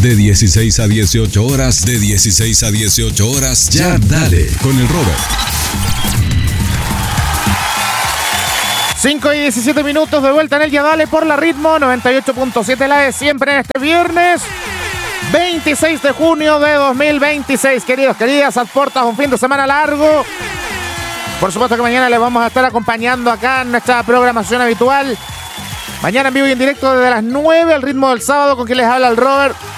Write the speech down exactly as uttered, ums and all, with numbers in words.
De dieciséis a dieciocho horas, de dieciséis a dieciocho horas, ya dale con el Robert. cinco y diecisiete minutos de vuelta en el Ya Dale por la Ritmo noventa y ocho punto siete, la de siempre en este viernes veintiséis de junio de dos mil veintiséis. Queridos, queridas, aportas un fin de semana largo. Por supuesto que mañana les vamos a estar acompañando acá en nuestra programación habitual. Mañana en vivo y en directo desde las nueve, al ritmo del sábado, con quien les habla el Robert.